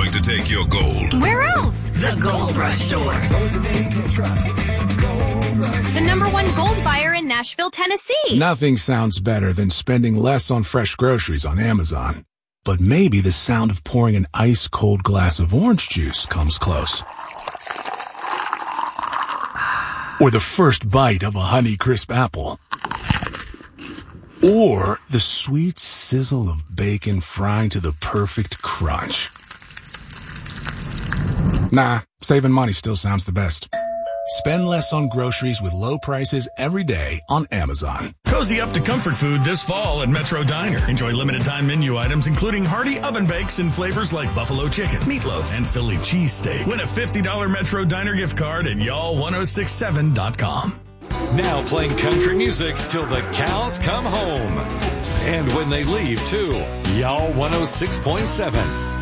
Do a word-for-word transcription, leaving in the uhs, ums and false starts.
going to take your gold? Where else? The Gold Rush Store. The number one gold buyer in Nashville, Tennessee. Nothing sounds better than spending less on fresh groceries on Amazon. But maybe the sound of pouring an ice-cold glass of orange juice comes close. Or the first bite of a Honeycrisp apple. Or the sweet sizzle of bacon frying to the perfect crunch. Nah, saving money still sounds the best. Spend less on groceries with low prices every day on Amazon. Cozy up to comfort food this fall at Metro Diner. Enjoy limited time menu items including hearty oven bakes in flavors like buffalo chicken, meatloaf, and Philly cheesesteak. Win a fifty dollars Metro Diner gift card at y'all ten sixty-seven dot com. Now playing country music till the cows come home. And when they leave, too. Y'all one oh six point seven.